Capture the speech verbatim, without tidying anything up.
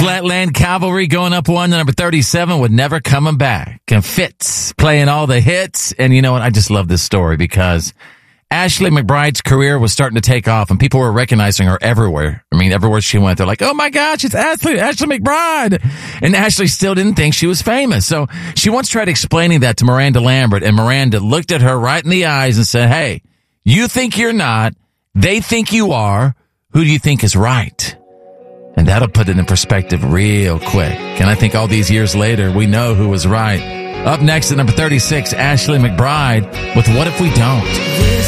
Flatland Cavalry going up one to number thirty-seven with Never Coming Back. And Fitz playing all the hits. And you know what? I just love this story because Ashley McBride's career was starting to take off and people were recognizing her everywhere. I mean, everywhere she went, they're like, oh my gosh, it's Ashley, Ashley McBride. And Ashley still didn't think she was famous. So she once tried explaining that to Miranda Lambert, and Miranda looked at her right in the eyes and said, hey, you think you're not. They think you are. Who do you think is right? And that'll put it in perspective real quick. And I think all these years later, we know who was right. Up next at number thirty-six, Ashley McBride with What If We Don't?